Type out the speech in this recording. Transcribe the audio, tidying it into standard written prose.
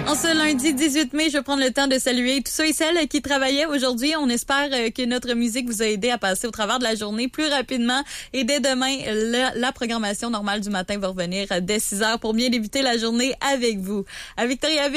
En ce lundi 18 mai, je vais prendre le temps de saluer tous ceux et celles qui travaillaient aujourd'hui. On espère que notre musique vous a aidé à passer au travers de la journée plus rapidement. Et dès demain, la programmation normale du matin va revenir dès 6 heures pour bien débuter la journée avec vous. À Victoriaville,